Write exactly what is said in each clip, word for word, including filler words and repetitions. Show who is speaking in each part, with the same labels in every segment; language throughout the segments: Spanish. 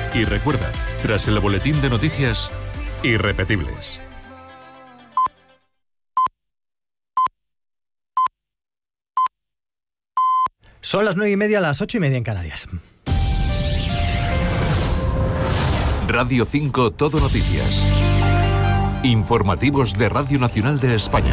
Speaker 1: Y recuerda, tras el boletín de noticias, irrepetibles.
Speaker 2: Son las nueve y media, las ocho y media en Canarias.
Speaker 1: Radio cinco Todo Noticias. Informativos de Radio Nacional de España.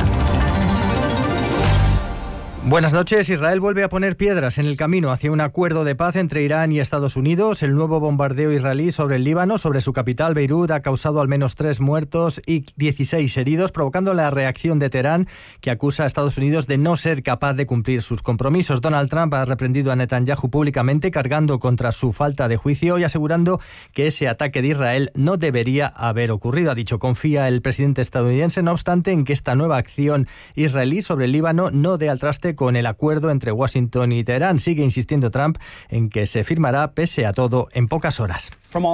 Speaker 2: Buenas noches. Israel vuelve a poner piedras en el camino hacia un acuerdo de paz entre Irán y Estados Unidos. El nuevo bombardeo israelí sobre el Líbano, sobre su capital, Beirut, ha causado al menos tres muertos y dieciséis heridos, provocando la reacción de Teherán, que acusa a Estados Unidos de no ser capaz de cumplir sus compromisos. Donald Trump ha reprendido a Netanyahu públicamente, cargando contra su falta de juicio y asegurando que ese ataque de Israel no debería haber ocurrido. Ha dicho, confía el presidente estadounidense, no obstante, en que esta nueva acción israelí sobre el Líbano no dé al traste con el acuerdo entre Washington y Teherán. Sigue insistiendo Trump en que se firmará, pese a todo, en pocas horas.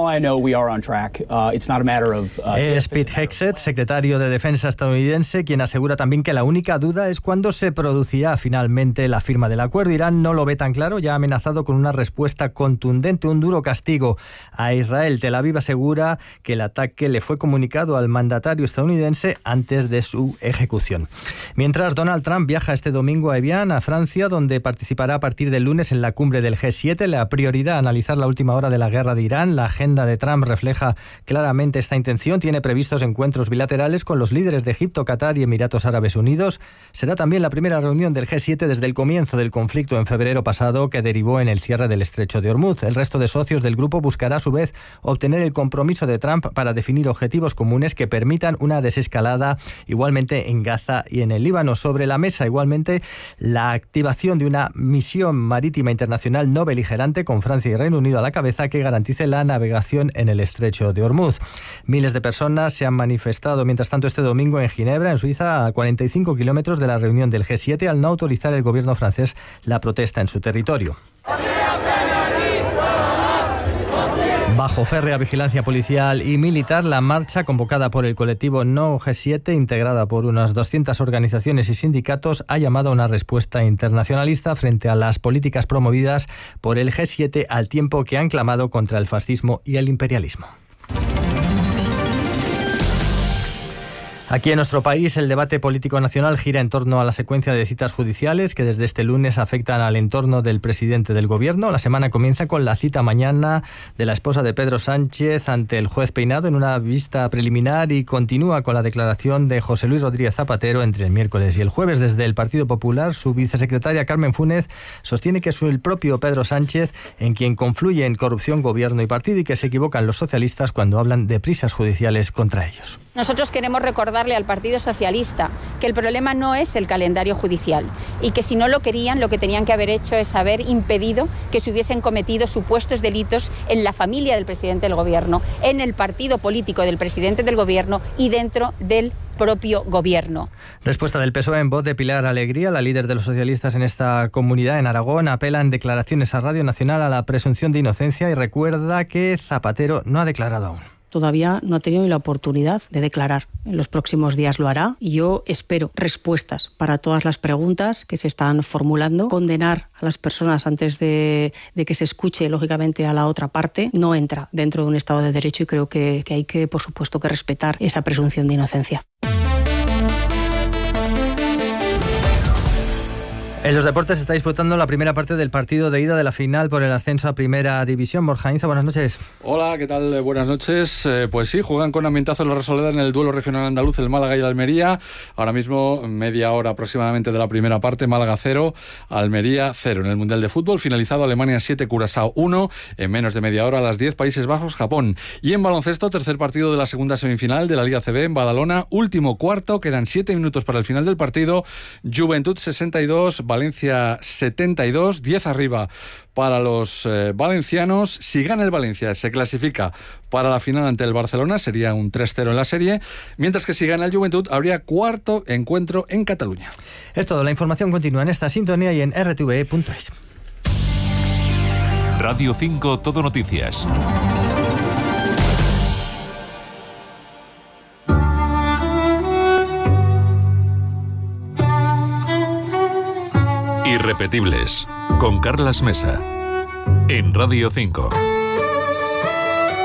Speaker 2: Es Pete Hegseth, secretario de Defensa estadounidense, quien asegura también que la única duda es cuándo se producirá finalmente la firma del acuerdo. Irán no lo ve tan claro, ya ha amenazado con una respuesta contundente, un duro castigo a Israel. Tel Aviv asegura que el ataque le fue comunicado al mandatario estadounidense antes de su ejecución. Mientras, Donald Trump viaja este domingo a Evian, a Francia, donde participará a partir del lunes en la cumbre del G siete. La prioridad, analizar la última hora de la guerra de Irán. La agenda de Trump refleja claramente esta intención. Tiene previstos encuentros bilaterales con los líderes de Egipto, Qatar y Emiratos Árabes Unidos. Será también la primera reunión del G siete desde el comienzo del conflicto en febrero pasado, que derivó en el cierre del estrecho de Hormuz. El resto de socios del grupo buscará a su vez obtener el compromiso de Trump para definir objetivos comunes que permitan una desescalada igualmente en Gaza y en el Líbano. Sobre la mesa, igualmente, la activación de una misión marítima internacional no beligerante con Francia y Reino Unido a la cabeza, que garantice la navegación en el estrecho de Hormuz. Miles de personas se han manifestado mientras tanto este domingo en Ginebra, en Suiza, a cuarenta y cinco kilómetros de la reunión del G siete, al no autorizar el gobierno francés la protesta en su territorio. Bajo férrea vigilancia policial y militar, la marcha convocada por el colectivo No G siete, integrada por unas doscientas organizaciones y sindicatos, ha llamado a una respuesta internacionalista frente a las políticas promovidas por el G siete, al tiempo que han clamado contra el fascismo y el imperialismo. Aquí en nuestro país, el debate político nacional gira en torno a la secuencia de citas judiciales que desde este lunes afectan al entorno del presidente del gobierno. La semana comienza con la cita mañana de la esposa de Pedro Sánchez ante el juez Peinado en una vista preliminar, y continúa con la declaración de José Luis Rodríguez Zapatero entre el miércoles y el jueves. Desde el Partido Popular, su vicesecretaria Carmen Fúnez sostiene que es el propio Pedro Sánchez en quien confluye en corrupción gobierno y partido, y que se equivocan los socialistas cuando hablan de prisas judiciales contra ellos.
Speaker 3: Nosotros queremos recordar al Partido Socialista que el problema no es el calendario judicial, y que si no lo querían, lo que tenían que haber hecho es haber impedido que se hubiesen cometido supuestos delitos en la familia del presidente del gobierno, en el partido político del presidente del gobierno y dentro del propio gobierno.
Speaker 2: Respuesta del P S O E en voz de Pilar Alegría, la líder de los socialistas en esta comunidad, en Aragón. Apela en declaraciones a Radio Nacional a la presunción de inocencia y recuerda que Zapatero no ha declarado aún.
Speaker 4: Todavía no ha tenido ni la oportunidad de declarar. En los próximos días lo hará, y yo espero respuestas para todas las preguntas que se están formulando. Condenar a las personas antes de, de que se escuche, lógicamente, a la otra parte, no entra dentro de un Estado de Derecho, y creo que, que hay que, por supuesto, que respetar esa presunción de inocencia.
Speaker 2: En los deportes se está disputando la primera parte del partido de ida de la final por el ascenso a Primera División. Borja Inza, buenas noches.
Speaker 5: Hola, ¿qué tal? Buenas noches. Eh, pues sí, juegan con ambientazo en la Rosaleda en el duelo regional andaluz el Málaga y el Almería. Ahora mismo, media hora aproximadamente de la primera parte, Málaga cero, Almería cero. En el Mundial de Fútbol, finalizado Alemania siete, Curazao uno. En menos de media hora, a las diez, Países Bajos, Japón. Y en baloncesto, tercer partido de la segunda semifinal de la Liga A C B en Badalona. Último cuarto, quedan siete minutos para el final del partido. Juventud sesenta y dos, Valencia setenta y dos, diez arriba para los eh, valencianos. Si gana el Valencia, se clasifica para la final ante el Barcelona, sería un tres cero en la serie, mientras que si gana el Juventud habría cuarto encuentro en Cataluña.
Speaker 2: Es todo, la información continúa en esta sintonía y en r t v e punto es.
Speaker 1: Radio cinco Todo Noticias. Irrepetibles, con Carlas Mesa, en Radio cinco.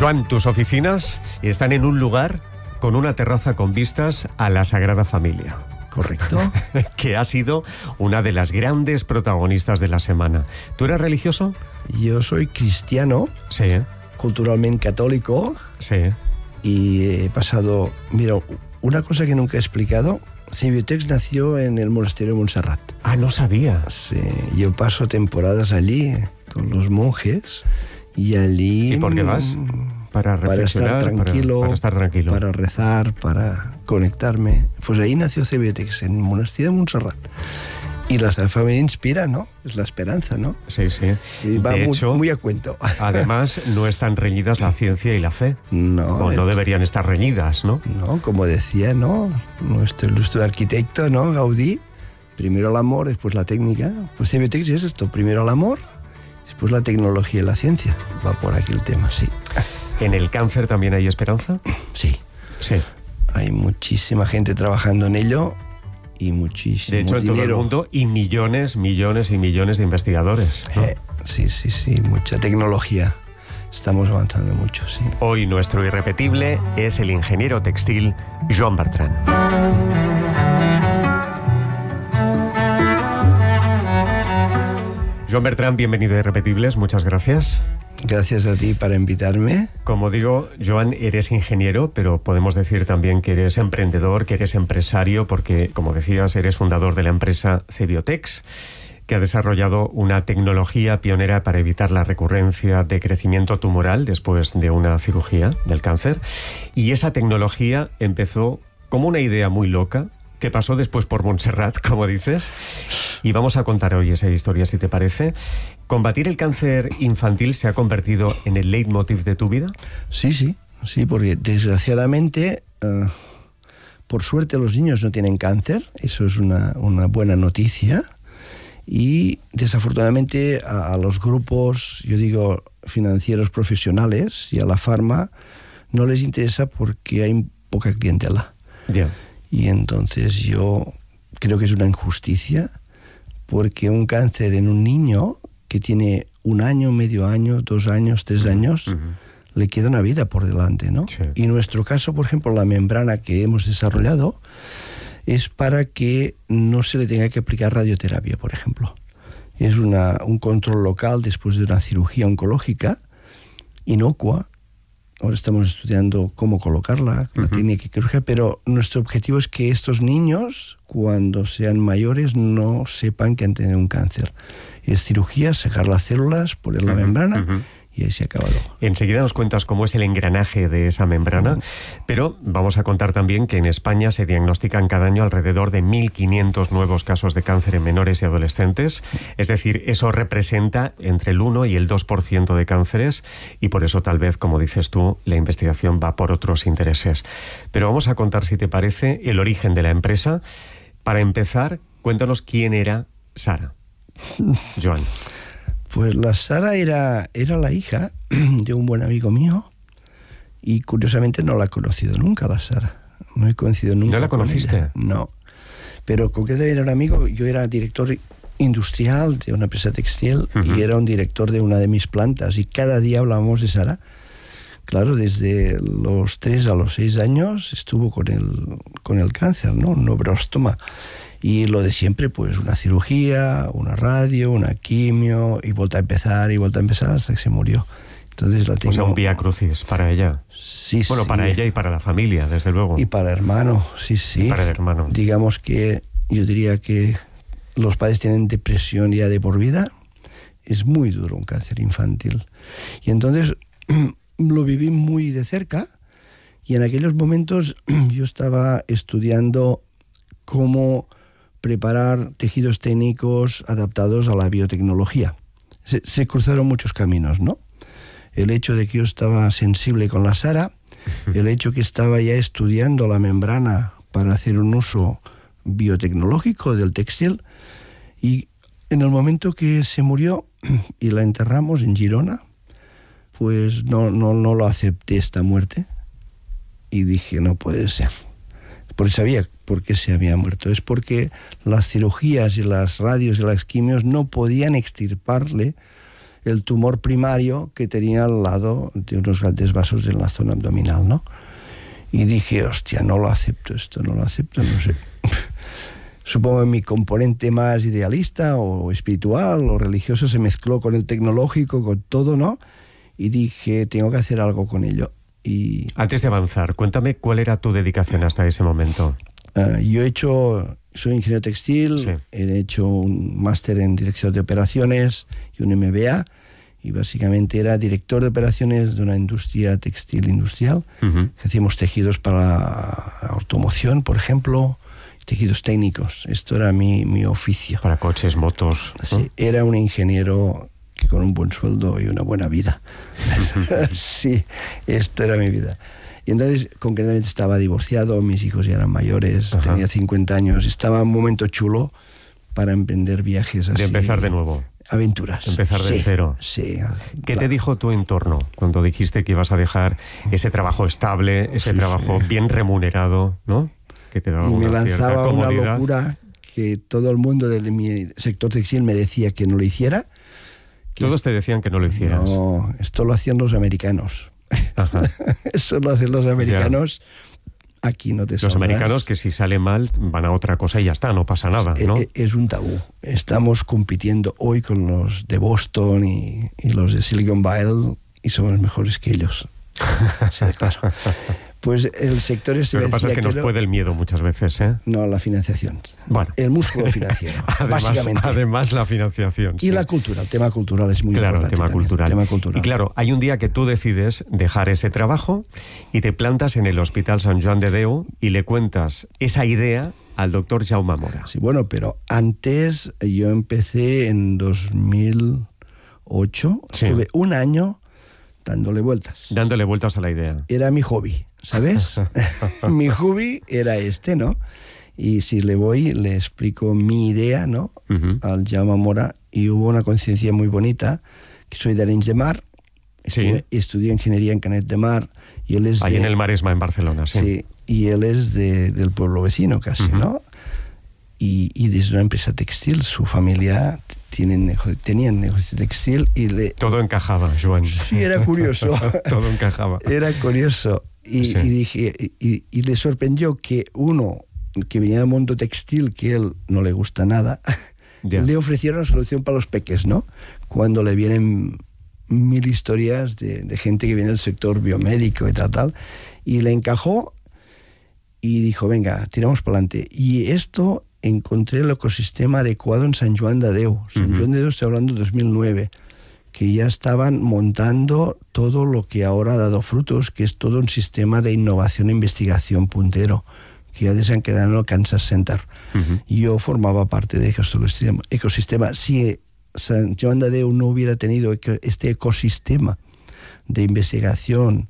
Speaker 6: Joan, tus oficinas están en un lugar con una terraza con vistas a la Sagrada Familia.
Speaker 7: Correcto.
Speaker 6: Que ha sido una de las grandes protagonistas de la semana. ¿Tú eres religioso?
Speaker 7: Yo soy cristiano.
Speaker 6: Sí.
Speaker 7: Culturalmente católico.
Speaker 6: Sí.
Speaker 7: Y he pasado... Mira, una cosa que nunca he explicado... Cebiotex nació en el monasterio de Montserrat.
Speaker 6: Ah, no sabía.
Speaker 7: Sí, yo paso temporadas allí con los monjes y allí...
Speaker 6: ¿Y por qué vas? Para reflexionar,
Speaker 7: para estar tranquilo,
Speaker 6: para, para estar tranquilo,
Speaker 7: para rezar, para conectarme. Pues ahí nació Cebiotex, en el monasterio de Montserrat. Y la familia inspira, ¿no? Es la esperanza, ¿no?
Speaker 6: Sí, sí.
Speaker 7: Y va
Speaker 6: de
Speaker 7: muy,
Speaker 6: hecho,
Speaker 7: muy a cuento.
Speaker 6: Además, no están reñidas la ciencia y la fe.
Speaker 7: No.
Speaker 6: O no deberían estar reñidas, ¿no?
Speaker 7: No, como decía, ¿no? Nuestro ilustre arquitecto, ¿no? Gaudí. Primero el amor, después la técnica. Pues Cebiotex es esto. Primero el amor, después la tecnología y la ciencia. Va por aquí el tema, sí.
Speaker 6: ¿En el cáncer también hay esperanza?
Speaker 7: Sí.
Speaker 6: Sí.
Speaker 7: Hay muchísima gente trabajando en ello y muchísimo
Speaker 6: dinero. De hecho, en
Speaker 7: dinero.
Speaker 6: todo el mundo, y millones, millones y millones de investigadores, ¿no?
Speaker 7: Eh, sí, sí, sí, mucha tecnología. Estamos avanzando mucho, sí.
Speaker 6: Hoy nuestro irrepetible es el ingeniero textil Joan Bertran. Joan Bertran, bienvenido a Irrepetibles, muchas gracias.
Speaker 7: Gracias a ti para invitarme.
Speaker 6: Como digo, Joan, eres ingeniero, pero podemos decir también que eres emprendedor, que eres empresario, porque, como decías, eres fundador de la empresa Cebiotex, que ha desarrollado una tecnología pionera para evitar la recurrencia de crecimiento tumoral después de una cirugía del cáncer. Y esa tecnología empezó como una idea muy loca, que pasó después por Montserrat, como dices, y vamos a contar hoy esa historia, si te parece. ¿Combatir el cáncer infantil se ha convertido en el leitmotiv de tu vida?
Speaker 7: Sí, sí, sí, porque desgraciadamente, uh, por suerte los niños no tienen cáncer, eso es una, una buena noticia, y desafortunadamente a, a los grupos, yo digo, financieros profesionales y a la farma no les interesa porque hay poca clientela.
Speaker 6: Ya. Yeah.
Speaker 7: Y entonces yo creo que es una injusticia, porque un cáncer en un niño que tiene un año, medio año, dos años, tres años, uh-huh. le queda una vida por delante, ¿no?
Speaker 6: Sí.
Speaker 7: Y en nuestro caso, por ejemplo, la membrana que hemos desarrollado es para que no se le tenga que aplicar radioterapia, por ejemplo. Es una, un control local después de una cirugía oncológica inocua. Ahora estamos estudiando cómo colocarla, la uh-huh. técnica quirúrgica, pero nuestro objetivo es que estos niños, cuando sean mayores, no sepan que han tenido un cáncer. Es cirugía, sacar las células, poner la uh-huh. membrana uh-huh. y ahí se acaba todo.
Speaker 6: Enseguida nos cuentas cómo es el engranaje de esa membrana, uh-huh. pero vamos a contar también que en España se diagnostican cada año alrededor de mil quinientos nuevos casos de cáncer en menores y adolescentes. Es decir, eso representa entre el uno y el dos por ciento de cánceres y por eso tal vez, como dices tú, la investigación va por otros intereses. Pero vamos a contar, si te parece, el origen de la empresa. Para empezar, cuéntanos quién era Sara. Joan.
Speaker 7: Pues la Sara era, era la hija de un buen amigo mío y curiosamente no la he conocido nunca, la Sara. No he conocido nunca.
Speaker 6: ¿No la conociste?
Speaker 7: Ella. No. Pero concretamente era un amigo, yo era director industrial de una empresa textil uh-huh. y era un director de una de mis plantas y cada día hablábamos de Sara. Claro, desde los tres a los seis años estuvo con el, con el cáncer, ¿no? Un neuroblastoma. Y lo de siempre, pues una cirugía, una radio, una quimio, y vuelta a empezar, y vuelta a empezar hasta que se murió. Entonces la tengo...
Speaker 6: O sea, un vía crucis para ella.
Speaker 7: Sí,
Speaker 6: bueno,
Speaker 7: sí.
Speaker 6: para ella y para la familia, desde luego.
Speaker 7: Y para el hermano, sí, sí.
Speaker 6: Y para el hermano.
Speaker 7: Digamos que yo diría que los padres tienen depresión ya de por vida. Es muy duro un cáncer infantil. Y entonces lo viví muy de cerca, y en aquellos momentos yo estaba estudiando cómo preparar tejidos técnicos adaptados a la biotecnología. Se, se cruzaron muchos caminos, ¿no? El hecho de que yo estaba sensible con la Sara, el hecho que estaba ya estudiando la membrana para hacer un uso biotecnológico del textil, y en el momento que se murió y la enterramos en Girona, pues no, no, no lo acepté esta muerte y dije, no puede ser. Porque sabía por qué se había muerto. Es porque las cirugías y las radios y las quimios no podían extirparle el tumor primario que tenía al lado de unos grandes vasos en la zona abdominal, ¿no? Y dije, hostia, no lo acepto esto, no lo acepto, no sé. Supongo que mi componente más idealista o espiritual o religioso se mezcló con el tecnológico, con todo, ¿no? Y dije, tengo que hacer algo con ello. Y
Speaker 6: antes de avanzar, cuéntame cuál era tu dedicación hasta ese momento.
Speaker 7: Uh, yo he hecho, soy ingeniero textil, sí. He hecho un máster en dirección de operaciones y un M B A, y básicamente era director de operaciones de una industria textil industrial, uh-huh. que hacíamos tejidos para automoción, por ejemplo, tejidos técnicos. Esto era mi, mi oficio.
Speaker 6: Para coches, motos, ¿no?
Speaker 7: Sí, era un ingeniero que con un buen sueldo y una buena vida. Sí, esto era mi vida. Y entonces, concretamente, estaba divorciado, mis hijos ya eran mayores, ajá. Tenía cincuenta años, estaba en un momento chulo para emprender viajes así.
Speaker 6: De empezar de nuevo.
Speaker 7: Aventuras.
Speaker 6: De empezar de
Speaker 7: sí,
Speaker 6: cero.
Speaker 7: Sí.
Speaker 6: ¿Qué claro. te dijo tu entorno cuando dijiste que ibas a dejar ese trabajo estable, ese sí, trabajo sí. bien remunerado, ¿no? Que te daba
Speaker 7: y
Speaker 6: una
Speaker 7: me lanzaba
Speaker 6: una
Speaker 7: locura que todo el mundo de mi sector textil me decía que no lo hiciera.
Speaker 6: Todos te decían que no lo hicieras.
Speaker 7: No, esto lo hacían los americanos. Ajá. Eso lo hacen los americanos. Ya. Aquí no te
Speaker 6: Los
Speaker 7: saldrás.
Speaker 6: Americanos, que si sale mal van a otra cosa y ya está, no pasa nada, ¿no?
Speaker 7: Es, es un tabú. Estamos compitiendo hoy con los de Boston y, y los de Silicon Valley y somos mejores que ellos. Sí, claro. Pues el sector ese
Speaker 6: Lo que pasa es que, que nos no, puede el miedo muchas veces, ¿eh?
Speaker 7: No, la financiación.
Speaker 6: Bueno.
Speaker 7: El músculo financiero,
Speaker 6: además,
Speaker 7: básicamente.
Speaker 6: Además la financiación.
Speaker 7: Y sí. la cultura, el tema cultural es muy
Speaker 6: claro,
Speaker 7: importante.
Speaker 6: Claro, el tema cultural.
Speaker 7: tema cultural.
Speaker 6: Y claro, hay un día que tú decides dejar ese trabajo y te plantas en el Hospital Sant Joan de Déu y le cuentas esa idea al doctor Jaume Mora.
Speaker 7: Sí, bueno, pero antes yo empecé en dos mil ocho, sí. Estuve un año dándole vueltas.
Speaker 6: Dándole vueltas a la idea.
Speaker 7: Era mi hobby, ¿sabes? Mi hobby era este, ¿no? Y si le voy, le explico mi idea, ¿no? Uh-huh. Al Jaume Mora, y hubo una conciencia muy bonita, que soy de Arenys de Mar, estudié, sí. estudié ingeniería en Canet de Mar, y él es
Speaker 6: Ahí
Speaker 7: de...
Speaker 6: en el Maresma, en Barcelona, sí.
Speaker 7: Sí, y él es de, del pueblo vecino casi, uh-huh. ¿no? Y, y desde una empresa textil, su familia tienen, tenían negocio textil y le...
Speaker 6: Todo encajaba, Joan.
Speaker 7: Sí, era curioso.
Speaker 6: Todo encajaba.
Speaker 7: Era curioso. Y, sí. y dije, y, y le sorprendió que uno que venía del mundo textil, que a él no le gusta nada, yeah. le ofrecieron una solución para los peques, ¿no? Cuando le vienen mil historias de, de gente que viene del sector biomédico y tal, tal. Y le encajó y dijo, venga, tiramos para adelante. Y esto... encontré el ecosistema adecuado en Sant Joan de Déu. Sant uh-huh. Joan de Déu, estoy hablando de dos mil nueve, que ya estaban montando todo lo que ahora ha dado frutos, que es todo un sistema de innovación e investigación puntero, que ya se han quedado en el Kansas Center. Uh-huh. Y yo formaba parte de este ecosistema. ecosistema. Si Sant Joan de Déu no hubiera tenido este ecosistema de investigación,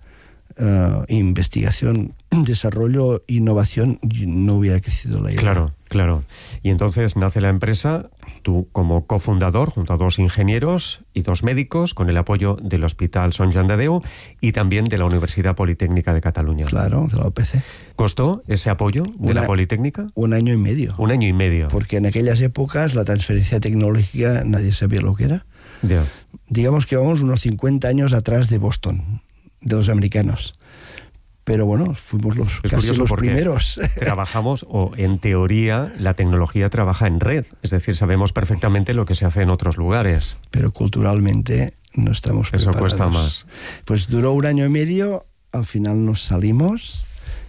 Speaker 7: Uh, investigación, desarrollo, innovación, no hubiera crecido la idea.
Speaker 6: Claro, claro. Y entonces nace la empresa, tú como cofundador, junto a dos ingenieros y dos médicos, con el apoyo del Hospital Sant Joan de Déu y también de la Universidad Politécnica de Cataluña.
Speaker 7: Claro, de la O P C.
Speaker 6: ¿Costó ese apoyo de Una, la Politécnica?
Speaker 7: Un año y medio.
Speaker 6: Un año y medio.
Speaker 7: Porque en aquellas épocas la transferencia tecnológica nadie sabía lo que era.
Speaker 6: Yeah.
Speaker 7: Digamos que vamos unos cincuenta años atrás de Boston, de los americanos. Pero bueno, fuimos los
Speaker 6: es
Speaker 7: casi los primeros.
Speaker 6: Trabajamos, o en teoría, la tecnología trabaja en red. Es decir, sabemos perfectamente lo que se hace en otros lugares.
Speaker 7: Pero culturalmente no estamos
Speaker 6: Eso
Speaker 7: preparados.
Speaker 6: Cuesta más.
Speaker 7: Pues duró un año y medio, al final nos salimos,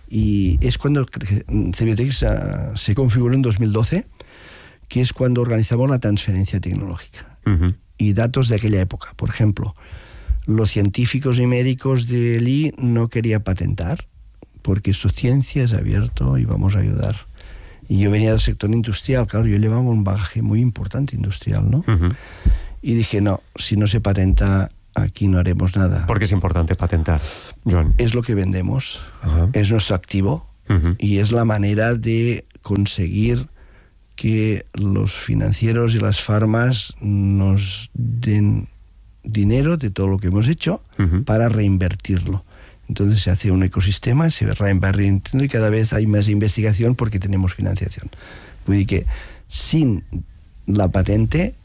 Speaker 7: y es cuando Cebiotex uh, se configuró en dos mil doce, que es cuando organizamos la transferencia tecnológica. Uh-huh. Y datos de aquella época, por ejemplo... Los científicos y médicos de allí no querían patentar, porque su ciencia es abierto y vamos a ayudar. Y yo venía del sector industrial, claro, yo llevaba un bagaje muy importante industrial, ¿no? Uh-huh. Y dije, no, si no se patenta, aquí no haremos nada.
Speaker 6: ¿Por qué es importante patentar, Joan?
Speaker 7: Es lo que vendemos, uh-huh. es nuestro activo, uh-huh. y es la manera de conseguir que los financieros y las farmas nos den dinero de todo lo que hemos hecho uh-huh. para reinvertirlo. Entonces se hace un ecosistema, se va reinvirtiendo y cada vez hay más investigación porque tenemos financiación. Vull dir que sin la patente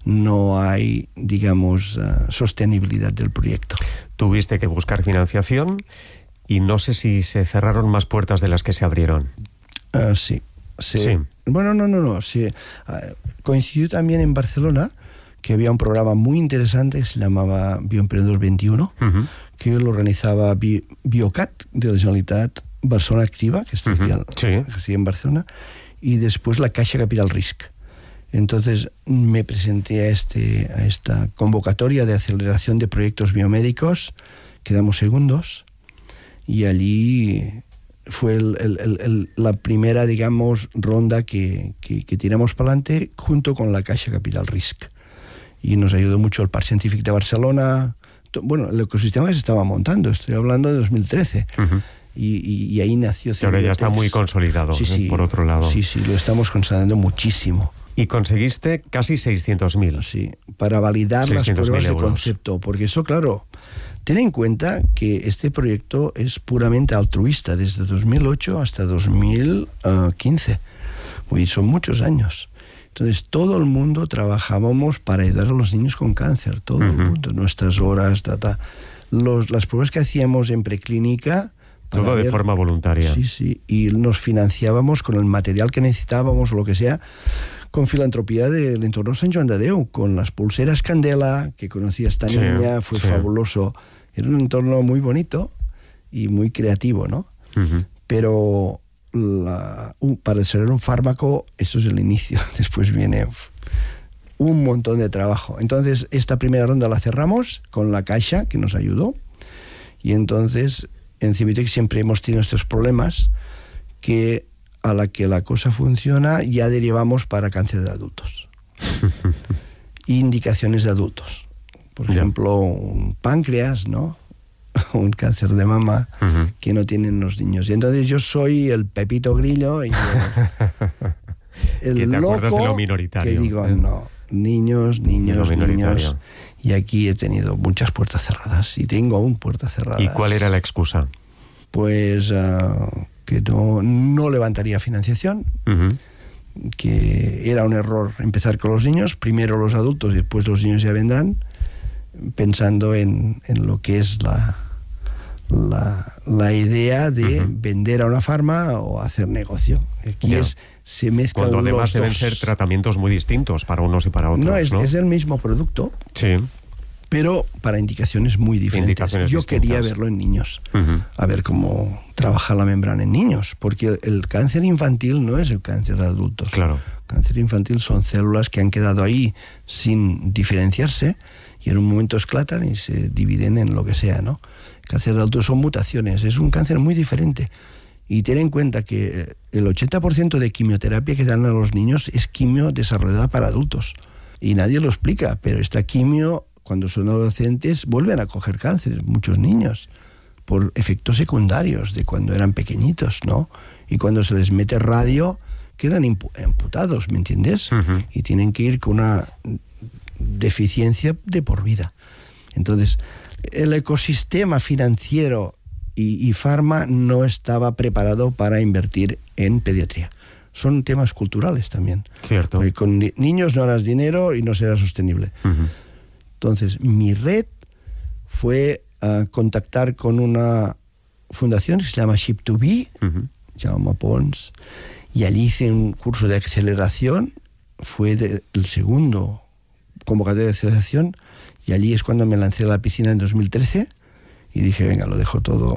Speaker 7: no hay, digamos, uh, sostenibilidad del proyecto.
Speaker 6: Tuviste que buscar financiación y no sé si se cerraron más puertas de las que se abrieron.
Speaker 7: Uh, sí. sí.
Speaker 6: Sí.
Speaker 7: Bueno, no, no, no. Sí. Uh, coincidió también en Barcelona que había un programa muy interesante que se llamaba Bioemprendedor veintiuno, uh-huh. que lo organizaba Bi- Biocat de la Generalitat Barcelona Activa, que está, uh-huh. aquí, sí. que está en Barcelona, y después la Caixa Capital Risk. Entonces me presenté a, este, a esta convocatoria de aceleración de proyectos biomédicos, quedamos segundos, y allí fue el, el, el, la primera, digamos, ronda que, que, que tiramos para adelante junto con la Caixa Capital Risk. Y nos ayudó mucho el Parc Científic de Barcelona, bueno, el ecosistema que se estaba montando, estoy hablando de dos mil trece. Uh-huh. Y, y, y ahí nació
Speaker 6: Cebiotex. Ahora ya está muy consolidado,
Speaker 7: sí, sí,
Speaker 6: ¿eh? Por otro lado.
Speaker 7: Sí, sí, lo estamos consolidando muchísimo.
Speaker 6: Y conseguiste casi seiscientos mil.
Speaker 7: Sí, para validar las pruebas de concepto. Porque eso, claro, ten en cuenta que este proyecto es puramente altruista, desde dos mil ocho hasta dos mil quince. Uy, son muchos años. Entonces, todo el mundo trabajábamos para ayudar a los niños con cáncer, todo uh-huh. el mundo, nuestras horas, ta, ta. Los, las pruebas que hacíamos en preclínica...
Speaker 6: Todo de ver, forma voluntaria.
Speaker 7: Sí, sí, y nos financiábamos con el material que necesitábamos o lo que sea, con filantropía del entorno Sant Joan de Déu, con las pulseras Candela, que conocía esta sí, niña, fue sí. fabuloso. Era un entorno muy bonito y muy creativo, ¿no? Uh-huh. Pero... La, uh, para desarrollar un fármaco, eso es el inicio, después viene un montón de trabajo. Entonces, esta primera ronda la cerramos con la Caixa, que nos ayudó, y entonces en Cebiotex siempre hemos tenido estos problemas, que a la que la cosa funciona ya derivamos para cáncer de adultos. Indicaciones de adultos. Por yeah. ejemplo, un páncreas, ¿no? Un cáncer de mama uh-huh. que no tienen los niños. Y entonces yo soy el Pepito Grillo y el, el
Speaker 6: que te
Speaker 7: loco
Speaker 6: de lo minoritario,
Speaker 7: que digo, ¿eh? no, niños, niños, niños. Y aquí he tenido muchas puertas cerradas y tengo aún puertas cerradas.
Speaker 6: ¿Y cuál era la excusa?
Speaker 7: Pues uh, que no, no levantaría financiación, uh-huh. que era un error empezar con los niños, primero los adultos y después los niños ya vendrán, pensando en, en lo que es la, la, la idea de uh-huh. vender a una farma o hacer negocio. Aquí yeah. es, se mezclan
Speaker 6: Cuando además
Speaker 7: los
Speaker 6: deben
Speaker 7: dos.
Speaker 6: ser tratamientos muy distintos para unos y para otros.
Speaker 7: No, es,
Speaker 6: ¿no?
Speaker 7: es el mismo producto,
Speaker 6: sí.
Speaker 7: pero para indicaciones muy diferentes.
Speaker 6: Indicaciones
Speaker 7: Yo
Speaker 6: distintas.
Speaker 7: quería verlo en niños,
Speaker 6: uh-huh.
Speaker 7: a ver cómo trabaja la membrana en niños, porque el, el cáncer infantil no es el cáncer de adultos.
Speaker 6: Claro.
Speaker 7: El cáncer infantil son células que han quedado ahí sin diferenciarse y en un momento esclatan y se dividen en lo que sea, ¿no? El cáncer de adultos son mutaciones, es un cáncer muy diferente. Y ten en cuenta que el ochenta por ciento de quimioterapia que dan a los niños es quimio desarrollada para adultos. Y nadie lo explica, pero esta quimio, cuando son adolescentes, vuelven a coger cáncer, muchos niños, por efectos secundarios de cuando eran pequeñitos, ¿no? Y cuando se les mete radio, quedan amputados, ¿me entiendes? Uh-huh. Y tienen que ir con una deficiencia de por vida. Entonces, el ecosistema financiero y, y farma no estaba preparado para invertir en pediatría. Son temas culturales también.
Speaker 6: Cierto.
Speaker 7: Porque con ni- niños no harás dinero y no será sostenible. Uh-huh. Entonces, mi red fue uh, contactar con una fundación que se llama Ship to Be, uh-huh. Jaume Pons, y allí hice un curso de aceleración, fue de, el segundo convocatoria de aceleración, y allí es cuando me lancé a la piscina en dos mil trece, y dije, venga, lo dejo todo.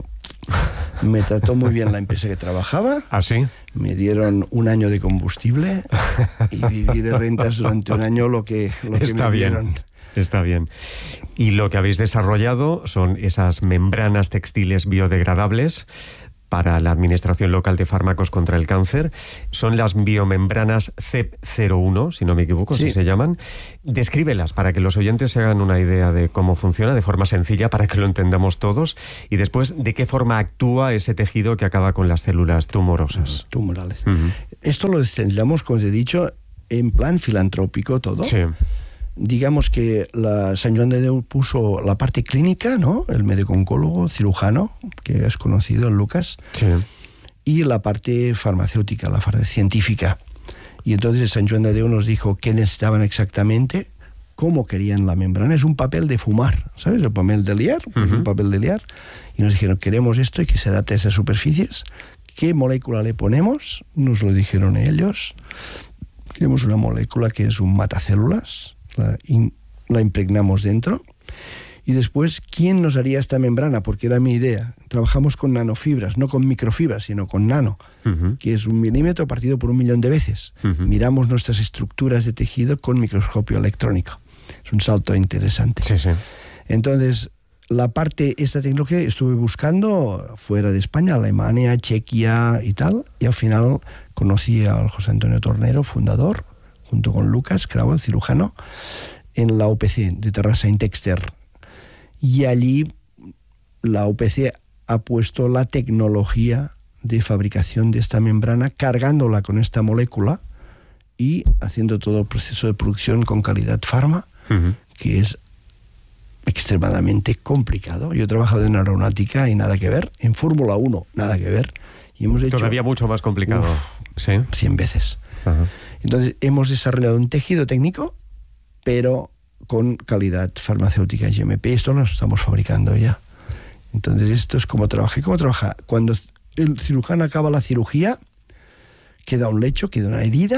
Speaker 7: Me trató muy bien la empresa que trabajaba.
Speaker 6: ¿Ah, sí?
Speaker 7: Me dieron un año de combustible y viví de rentas durante un año lo que, lo que
Speaker 6: Está
Speaker 7: me
Speaker 6: bien.
Speaker 7: dieron.
Speaker 6: Está bien. Y lo que habéis desarrollado son esas membranas textiles biodegradables para la Administración Local de Fármacos contra el Cáncer. Son las biomembranas C E P cero uno, si no me equivoco,
Speaker 7: sí.
Speaker 6: así se llaman. Descríbelas para que los oyentes se hagan una idea de cómo funciona, de forma sencilla, para que lo entendamos todos. Y después, de qué forma actúa ese tejido que acaba con las células tumorosas.
Speaker 7: Tumorales.
Speaker 6: Uh-huh.
Speaker 7: Esto lo desarrollamos, como os he dicho, en plan filantrópico todo.
Speaker 6: Sí.
Speaker 7: Digamos que la Sant Joan de Déu puso la parte clínica, ¿no? El médico oncólogo, cirujano, que es conocido, el Lucas,
Speaker 6: sí.
Speaker 7: y la parte farmacéutica, la parte científica. Y entonces Sant Joan de Déu nos dijo qué necesitaban exactamente cómo querían la membrana. Es un papel de fumar, ¿sabes? El papel de liar, pues uh-huh. un papel de liar. Y nos dijeron, queremos esto y que se adapte a esas superficies. ¿Qué molécula le ponemos? Nos lo dijeron ellos. Queremos una molécula que es un matacélulas, la, in, la impregnamos dentro. Y después, ¿quién nos haría esta membrana? Porque era mi idea. Trabajamos con nanofibras, no con microfibras, sino con nano, uh-huh. que es un milímetro partido por un millón de veces. Uh-huh. Miramos nuestras estructuras de tejido con microscopio electrónico. Es un salto interesante.
Speaker 6: Sí, sí.
Speaker 7: Entonces, la parte, esta tecnología estuve buscando fuera de España, Alemania, Chequia y tal, y al final conocí al José Antonio Tornero, fundador, junto con Lucas Cravo, el cirujano, en la U P C de Terrassa Intexter. Y allí la U P C ha puesto la tecnología de fabricación de esta membrana, cargándola con esta molécula y haciendo todo el proceso de producción con calidad farma, uh-huh. que es extremadamente complicado. Yo he trabajado en aeronáutica y nada que ver, en Fórmula uno nada que ver. Y hemos hecho,
Speaker 6: todavía mucho más complicado.
Speaker 7: Uf,
Speaker 6: ¿sí?
Speaker 7: cien veces.
Speaker 6: Uh-huh.
Speaker 7: Entonces hemos desarrollado un tejido técnico, pero con calidad farmacéutica G M P. Esto lo estamos fabricando ya. Entonces esto es como trabaja. ¿Cómo trabaja? Cuando el cirujano acaba la cirugía, queda un lecho, queda una herida,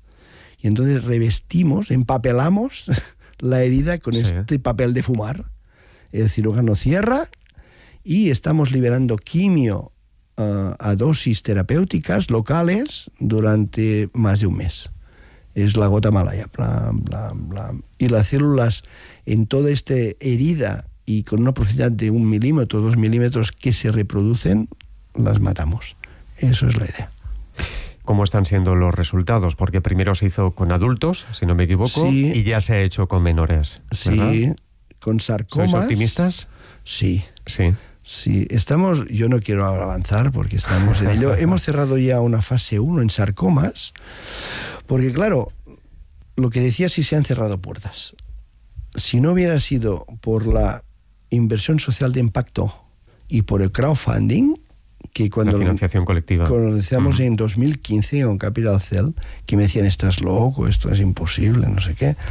Speaker 7: y entonces revestimos, empapelamos la herida con sí. este papel de fumar. El cirujano cierra y estamos liberando quimio uh, a dosis terapéuticas locales durante más de un mes. Es la gota malaya. Bla, bla, bla. Y las células en toda esta herida y con una profundidad de un milímetro, dos milímetros que se reproducen, las matamos. Eso es la idea.
Speaker 6: ¿Cómo están siendo los resultados? Porque primero se hizo con adultos, si no me equivoco, sí. y ya se ha hecho con menores, ¿verdad? Sí,
Speaker 7: con sarcomas.
Speaker 6: ¿Sois optimistas?
Speaker 7: Sí.
Speaker 6: Sí.
Speaker 7: Sí, estamos, yo no quiero avanzar porque estamos en ello. Hemos cerrado ya una fase uno en sarcomas, porque claro, lo que decía, si se han cerrado puertas. Si no hubiera sido por la inversión social de impacto y por el crowdfunding, que cuando
Speaker 6: la financiación colectiva.
Speaker 7: Cuando lo decíamos uh-huh. en dos mil quince con Capital Cell, que me decían, estás loco, esto es imposible, no sé qué,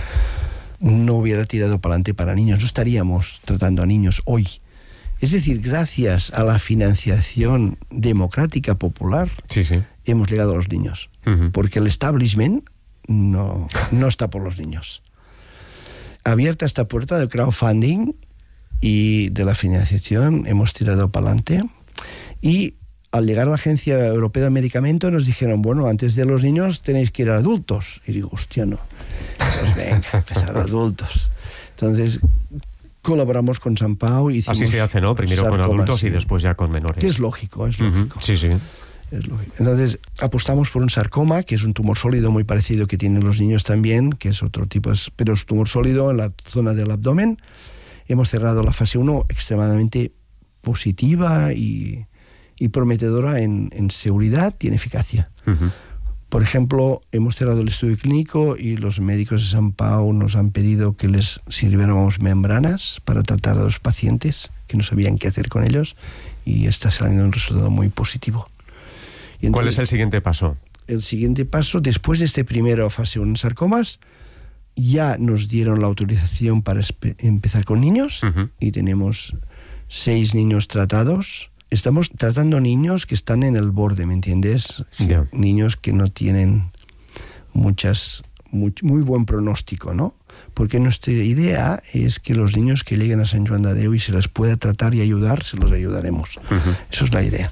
Speaker 7: no hubiera tirado para adelante para niños, no estaríamos tratando a niños hoy. Es decir, gracias a la financiación democrática popular,
Speaker 6: sí, sí.
Speaker 7: hemos llegado a los niños. Uh-huh. Porque el establishment no, no está por los niños. Abierta esta puerta del crowdfunding y de la financiación, hemos tirado para adelante. Y al llegar a la Agencia Europea de Medicamentos nos dijeron, bueno, antes de los niños tenéis que ir a adultos. Y digo, hostia, no. Pues venga, empezar a adultos. Entonces colaboramos con San Pau y hicimos...
Speaker 6: Así se hace, ¿no? Primero sarcomas, con adultos sí. y después ya con menores.
Speaker 7: Que es lógico, es lógico.
Speaker 6: Uh-huh. Sí, sí.
Speaker 7: Es lógico. Entonces apostamos por un sarcoma, que es un tumor sólido muy parecido que tienen los niños también, que es otro tipo, pero es tumor sólido en la zona del abdomen. Hemos cerrado la fase uno extremadamente positiva y, y prometedora en, en seguridad y en eficacia. Uh-huh. Por ejemplo, hemos cerrado el estudio clínico y los médicos de San Pau nos han pedido que les sirviéramos membranas para tratar a los pacientes que no sabían qué hacer con ellos, y está saliendo un resultado muy positivo. Y entonces,
Speaker 6: ¿cuál es el siguiente paso?
Speaker 7: El siguiente paso, después de este primero fase uno en sarcomas, ya nos dieron la autorización para empezar con niños, uh-huh. y tenemos seis niños tratados. Estamos tratando niños que están en el borde, ¿me entiendes? Yeah. Niños que no tienen muchas, muy, muy buen pronóstico, ¿no? Porque nuestra idea es que los niños que lleguen a Sant Joan de Déu y se les pueda tratar y ayudar, se los ayudaremos. Uh-huh. Eso es la idea.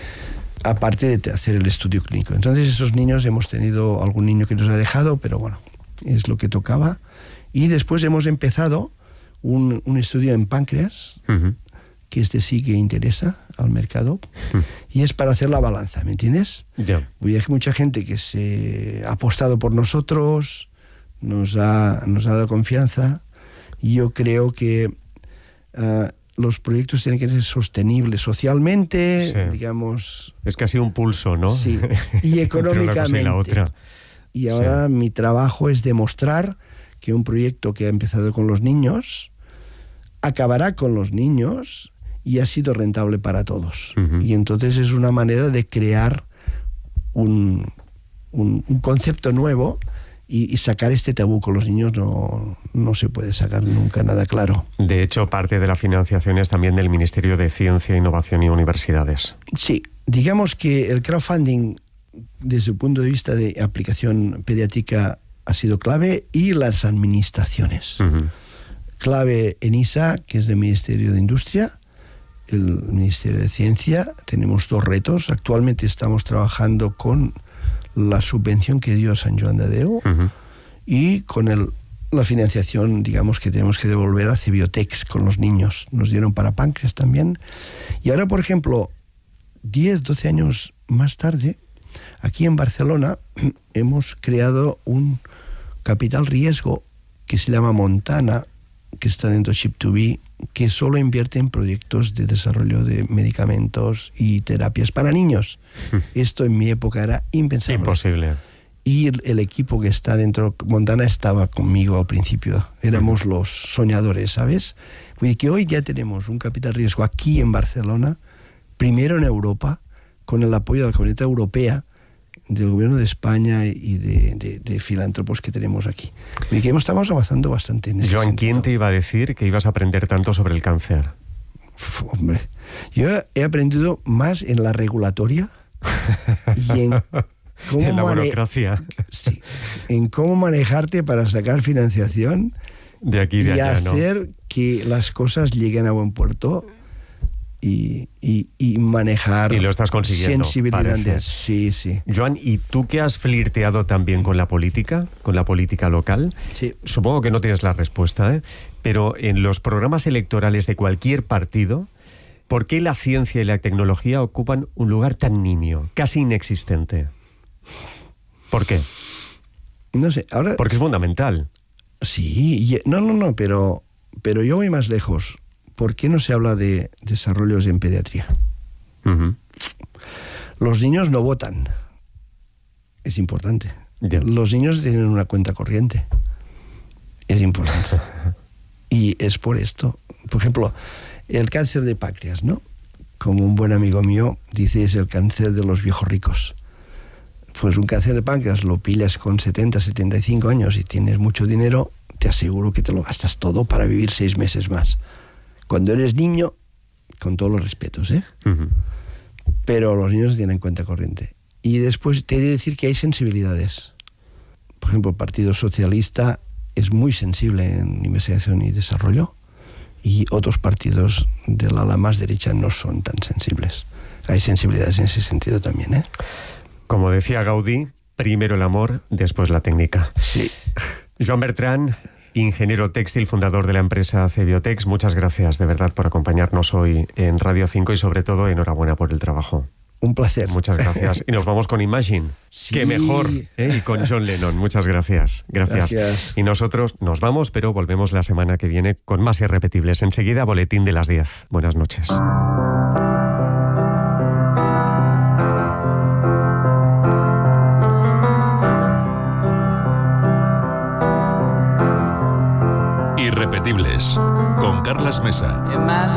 Speaker 7: Aparte de hacer el estudio clínico. Entonces, estos niños, hemos tenido algún niño que nos ha dejado, pero bueno, es lo que tocaba. Y después hemos empezado un, un estudio en páncreas, uh-huh. que este sí que interesa al mercado, uh-huh. y es para hacer la balanza, ¿me entiendes?
Speaker 6: Yeah.
Speaker 7: Hay mucha gente que se ha apostado por nosotros, nos ha, nos ha dado confianza, y yo creo que uh, los proyectos tienen que ser sostenibles socialmente, sí. digamos...
Speaker 6: Es casi un pulso, ¿no?
Speaker 7: Sí, y económicamente.
Speaker 6: y, la otra.
Speaker 7: y ahora sí. mi trabajo es demostrar que un proyecto que ha empezado con los niños acabará con los niños y ha sido rentable para todos. Uh-huh. Y entonces es una manera de crear un, un, un concepto nuevo y, y sacar este tabú con los niños no, no se puede sacar nunca nada claro.
Speaker 6: De hecho, parte de la financiación es también del Ministerio de Ciencia, Innovación y Universidades.
Speaker 7: Sí, digamos que el crowdfunding desde el punto de vista de aplicación pediátrica ha sido clave, y las administraciones. Uh-huh. Clave en I S A, que es del Ministerio de Industria, el Ministerio de Ciencia. Tenemos dos retos. Actualmente estamos trabajando con la subvención que dio Sant Joan de Déu, uh-huh, y con el, la financiación, digamos, que tenemos que devolver a Cebiotex con los niños. Nos dieron para páncreas también. Y ahora, por ejemplo, diez, doce años más tarde, aquí en Barcelona hemos creado un capital riesgo que se llama Montana, que está dentro de Ship to Be, que solo invierte en proyectos de desarrollo de medicamentos y terapias para niños. Esto en mi época era impensable.
Speaker 6: Imposible.
Speaker 7: Y el, el equipo que está dentro de Montana estaba conmigo al principio. Éramos uh-huh. los soñadores, ¿sabes? Y que hoy ya tenemos un capital riesgo aquí en Barcelona, primero en Europa, con el apoyo de la Comunidad Europea, del gobierno de España y de, de, de filántropos que tenemos aquí. Y que estamos avanzando bastante en ese
Speaker 6: Joan,
Speaker 7: sentido.
Speaker 6: ¿quién te iba a decir que ibas a aprender tanto sobre el cáncer?
Speaker 7: Uf, hombre, yo he aprendido más en la regulatoria y en cómo,
Speaker 6: en la
Speaker 7: mane-
Speaker 6: burocracia.
Speaker 7: sí, en cómo manejarte para sacar financiación
Speaker 6: de aquí y de
Speaker 7: y
Speaker 6: allá,
Speaker 7: hacer
Speaker 6: ¿no?
Speaker 7: que las cosas lleguen a buen puerto. Y, y, y manejar
Speaker 6: y lo estás consiguiendo,
Speaker 7: sensibilidades. Sí, sí.
Speaker 6: Joan, ¿y tú que has flirteado también con la política, con la política local?
Speaker 7: Sí.
Speaker 6: Supongo que no tienes la respuesta, ¿eh? Pero en los programas electorales de cualquier partido, ¿por qué la ciencia y la tecnología ocupan un lugar tan nimio, casi inexistente? ¿Por qué?
Speaker 7: No sé, ahora...
Speaker 6: Porque es fundamental.
Speaker 7: Sí, y, no, no, no, pero, pero yo voy más lejos. ¿Por qué no se habla de desarrollos en pediatría?
Speaker 6: Uh-huh.
Speaker 7: Los niños no votan. Es importante.
Speaker 6: Yeah.
Speaker 7: Los niños tienen una cuenta corriente. Es importante. Y es por esto. Por ejemplo, el cáncer de páncreas, ¿no? Como un buen amigo mío dice, es el cáncer de los viejos ricos. Pues un cáncer de páncreas lo pillas con setenta, setenta y cinco años y tienes mucho dinero, te aseguro que te lo gastas todo para vivir seis meses más. Cuando eres niño, con todos los respetos, ¿eh? Uh-huh. Pero los niños tienen cuenta corriente. Y después te he de decir que hay sensibilidades. Por ejemplo, el Partido Socialista es muy sensible en investigación y desarrollo, y otros partidos del ala más derecha no son tan sensibles. Hay sensibilidades en ese sentido también, ¿eh?
Speaker 6: Como decía Gaudí, primero el amor, después la técnica.
Speaker 7: Sí.
Speaker 6: Joan Bertran, ingeniero textil, fundador de la empresa Cebiotex, muchas gracias de verdad por acompañarnos hoy en Radio cinco y sobre todo enhorabuena por el trabajo.
Speaker 7: Un placer.
Speaker 6: Muchas gracias. Y nos vamos con Imagine.
Speaker 7: Sí.
Speaker 6: ¡Qué mejor! ¿eh? Y con John Lennon. Muchas gracias. gracias.
Speaker 7: Gracias.
Speaker 6: Y nosotros nos vamos, pero volvemos la semana que viene con más irrepetibles. Enseguida, boletín de las diez. Buenas noches.
Speaker 1: Irrepetibles, con Carlas Mesa.